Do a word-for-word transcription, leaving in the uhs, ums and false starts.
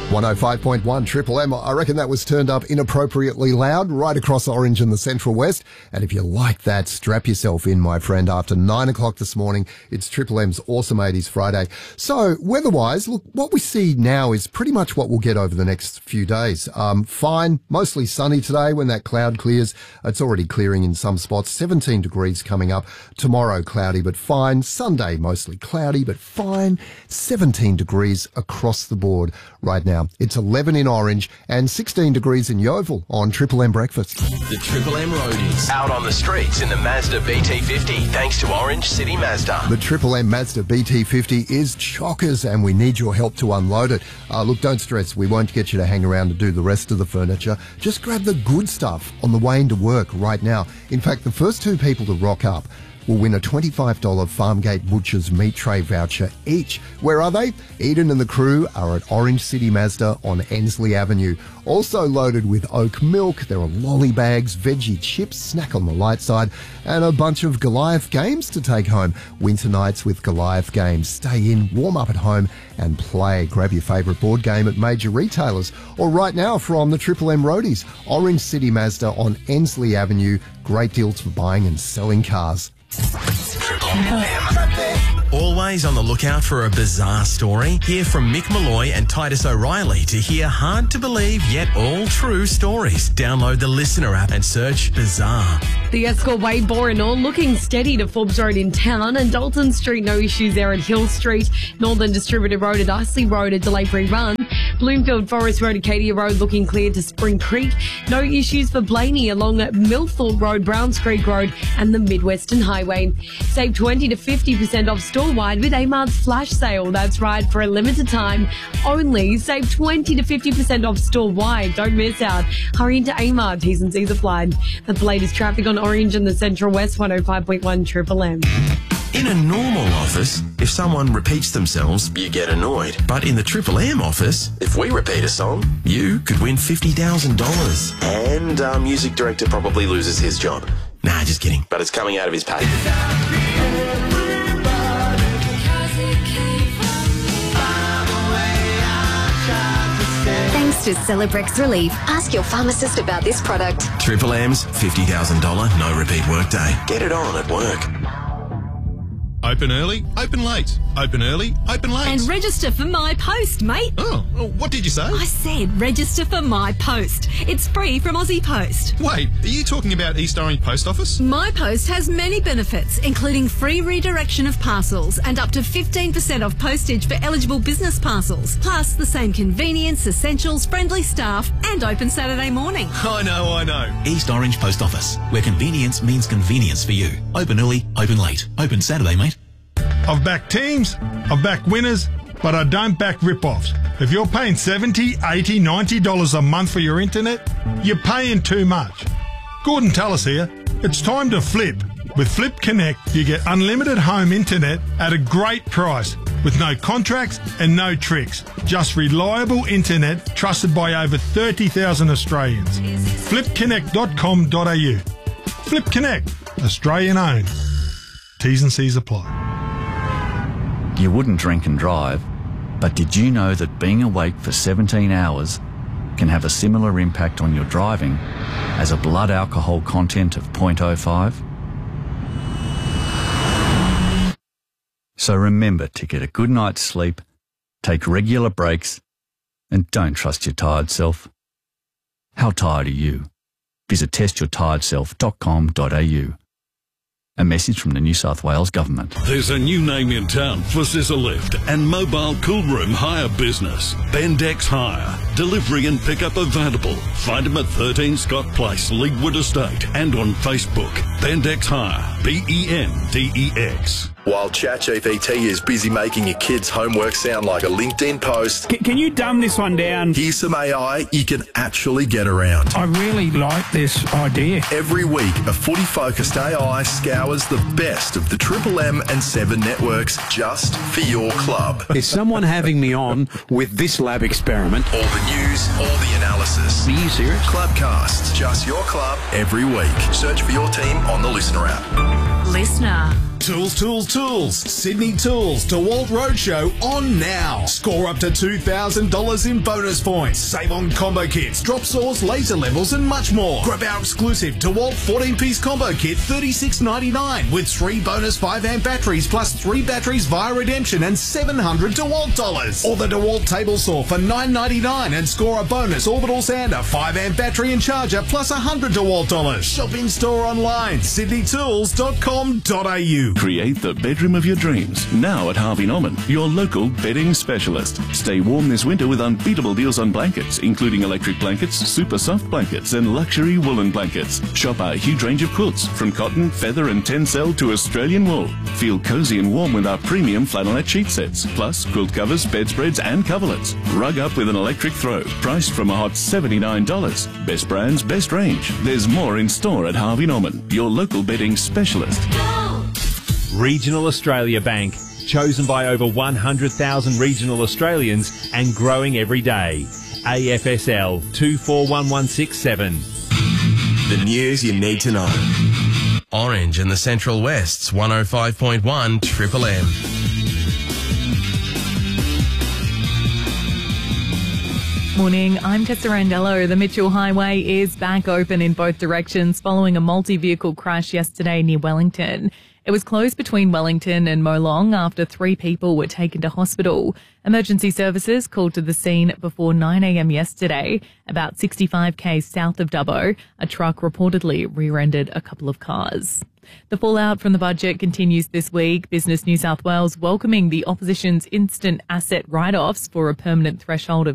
one oh five point one Triple M. I reckon that was turned up inappropriately loud right across Orange and the Central West. And if you like that, strap yourself in, my friend. After nine o'clock this morning, it's Triple M's Awesome eighties Friday. So weather-wise, look, what we see now is pretty much what we'll get over the next few days. Um, fine, mostly sunny today when that cloud clears. It's already clearing in some spots. seventeen degrees coming up. Tomorrow, cloudy but fine. Sunday, mostly cloudy but fine. seventeen degrees across the board right now. It's eleven in Orange and sixteen degrees in Yeovil on Triple M Breakfast. The Triple M Roadies out on the streets in the Mazda B T fifty thanks to Orange City Mazda. The Triple M Mazda B T fifty is chockers and we need your help to unload it. Uh, look, don't stress. We won't get you to hang around to do the rest of the furniture. Just grab the good stuff on the way into work right now. In fact, the first two people to rock up will win a twenty-five dollars Farmgate Butcher's meat tray voucher each. Where are they? Eden and the crew are at Orange City Mazda on Ensley Avenue. Also loaded with oat milk, there are lolly bags, veggie chips, snack on the light side, and a bunch of Goliath games to take home. Winter nights with Goliath games. Stay in, warm up at home, and play. Grab your favourite board game at major retailers. Or right now from the Triple M Roadies, Orange City Mazda on Ensley Avenue. Great deals for buying and selling cars. Triple M. Always on the lookout for a bizarre story? Hear from Mick Malloy and Titus O'Reilly to hear hard-to-believe yet all-true stories. Download the Listener app and search Bizarre. The Escort Way Borinor looking steady to Forbes Road in town and Dalton Street, no issues there at Hill Street. Northern Distributor Road at Isley Road, a delay-free run. Bloomfield Forest Road, Acadia Road looking clear to Spring Creek. No issues for Blaney along Millthorpe Road, Browns Creek Road and the Midwestern Highway. Save twenty to fifty percent off store-wide with Amar's flash sale. That's right, for a limited time only. Save twenty to fifty percent off store-wide. Don't miss out. Hurry into Amar. T's and C's applied. That's the latest traffic on Orange and the Central West, one oh five point one Triple M. In a normal office, if someone repeats themselves, you get annoyed. But in the Triple M office, if we repeat a song, you could win fifty thousand dollars. And our music director probably loses his job. Nah, just kidding. But it's coming out of his pay. Thanks to Celebrex Relief. Ask your pharmacist about this product. Triple M's fifty thousand dollars no repeat workday. Get it on at work. Open early, open late. Open early, open late. And register for My Post, mate. Oh, what did you say? I said register for My Post. It's free from Aussie Post. Wait, are you talking about East Orange Post Office? My Post has many benefits, including free redirection of parcels and up to fifteen percent off postage for eligible business parcels. Plus the same convenience, essentials, friendly staff and open Saturday morning. I know, I know. East Orange Post Office, where convenience means convenience for you. Open early, open late. Open Saturday, mate. I've backed teams, I've backed winners, but I don't back rip-offs. If you're paying seventy dollars, eighty dollars, ninety dollars a month for your internet, you're paying too much. Gordon Tullis here. It's time to flip. With Flip Connect, you get unlimited home internet at a great price with no contracts and no tricks. Just reliable internet trusted by over thirty thousand Australians. flip connect dot com dot a u. Flip Connect, Australian owned. T's and C's apply. You wouldn't drink and drive, but did you know that being awake for seventeen hours can have a similar impact on your driving as a blood alcohol content of zero point zero five? So remember to get a good night's sleep, take regular breaks, and don't trust your tired self. How tired are you? Visit test your tired self dot com dot a u. A message from the New South Wales Government. There's a new name in town for Scissor Lift and mobile cool room hire business. Bendex Hire. Delivery and pickup available. Find them at thirteen Scott Place, Leadwood Estate, and on Facebook. Bendex Hire. B E N D E X. While ChatGPT is busy making your kids' homework sound like a LinkedIn post, can, can you dumb this one down? Here's some A I you can actually get around. I really like this idea. Every week, a footy-focused A I scours the best of the Triple M and Seven networks just for your club. Is someone having me on with this lab experiment? All the news, all the analysis. Are you serious? Clubcasts, just your club every week. Search for your team on the Listener app. Listener. Tools, Tools, Tools. Sydney Tools DeWalt Roadshow on now. Score up to two thousand dollars in bonus points. Save on combo kits, drop saws, laser levels and much more. Grab our exclusive DeWalt fourteen-piece combo kit, thirty-six ninety-nine, with three bonus five amp batteries plus three batteries via redemption and seven hundred DeWalt dollars. Or the DeWalt table saw for nine ninety-nine and score a bonus orbital sander, five amp battery and charger plus one hundred DeWalt dollars. Shop in store online, sydney tools dot com dot a u. Create the bedroom of your dreams now at Harvey Norman, your local bedding specialist. Stay warm this winter with unbeatable deals on blankets, including electric blankets, super soft blankets, and luxury woolen blankets. Shop our huge range of quilts, from cotton, feather, and tencel to Australian wool. Feel cozy and warm with our premium flannelette sheet sets, plus quilt covers, bedspreads, and coverlets. Rug up with an electric throw, priced from a hot seventy-nine dollars. Best brands, best range. There's more in store at Harvey Norman, your local bedding specialist. Regional Australia Bank, chosen by over one hundred thousand regional Australians and growing every day. A F S L two four one one six seven. The news you need to know. Orange in the Central West's one oh five point one Triple M. Morning, I'm Tessa Randello. The Mitchell Highway is back open in both directions following a multi-vehicle crash yesterday near Wellington. It was closed between Wellington and Molong after three people were taken to hospital. Emergency services called to the scene before nine a.m. yesterday. About sixty-five kays south of Dubbo, a truck reportedly rear-ended a couple of cars. The fallout from the budget continues this week. Business New South Wales welcoming the opposition's instant asset write-offs for a permanent threshold of